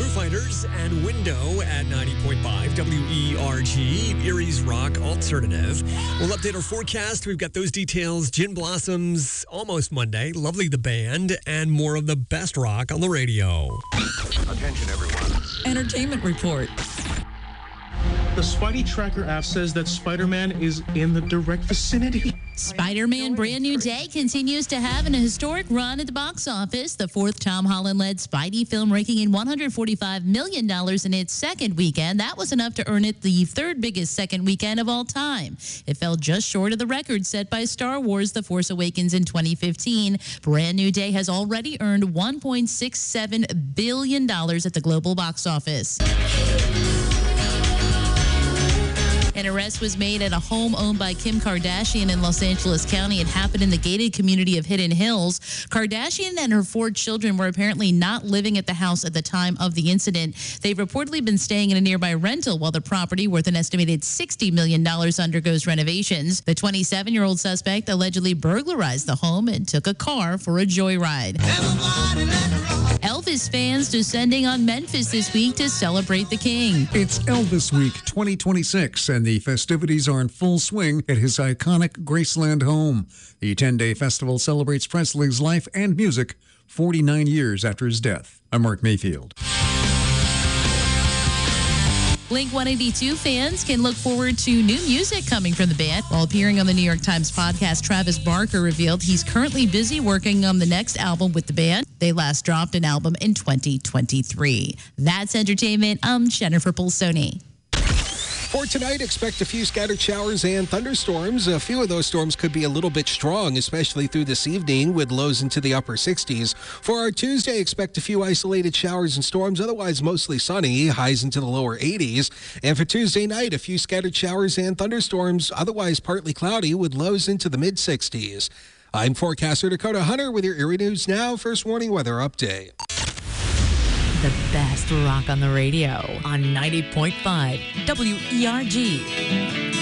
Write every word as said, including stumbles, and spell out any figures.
Fighters and Window at ninety point five W E R G, Erie's Rock Alternative. We'll update our forecast. We've got those details. Gin Blossoms, almost Monday. Lovely the band, and more of the best rock on the radio. Attention, everyone. Entertainment report. The Spidey Tracker app says that Spider-Man is in the direct vicinity. Spider-Man Brand New Day continues to have an historic run at the box office. The fourth Tom Holland-led Spidey film raking in one hundred forty-five million dollars in its second weekend. That was enough to earn it the third biggest second weekend of all time. It fell just short of the record set by Star Wars The Force Awakens in twenty fifteen. Brand New Day has already earned one point six seven billion dollars at the global box office. An arrest was made at a home owned by Kim Kardashian in Los Angeles County. It happened in the gated community of Hidden Hills. Kardashian and her four children were apparently not living at the house at the time of the incident. They've reportedly been staying in a nearby rental while the property, worth an estimated sixty million dollars, undergoes renovations. The twenty-seven-year-old suspect allegedly burglarized the home and took a car for a joyride. Elvis fans descending on Memphis this week to celebrate the king. It's Elvis Week twenty twenty-six, and the festivities are in full swing at his iconic Graceland home. The ten-day festival celebrates Presley's life and music forty-nine years after his death. I'm Mark Mayfield. Blink one eighty-two fans can look forward to new music coming from the band. While appearing on the New York Times podcast, Travis Barker revealed he's currently busy working on the next album with the band. They last dropped an album in twenty twenty-three. That's entertainment. I'm Jennifer Pulsoni. For tonight, expect a few scattered showers and thunderstorms. A few of those storms could be a little bit strong, especially through this evening, with lows into the upper sixties. For our Tuesday, expect a few isolated showers and storms, otherwise mostly sunny, highs into the lower eighties. And for Tuesday night, a few scattered showers and thunderstorms, otherwise partly cloudy, with lows into the mid sixties. I'm forecaster Dakota Hunter with your Erie News Now First Warning Weather Update. The best rock on the radio on ninety point five W E R G.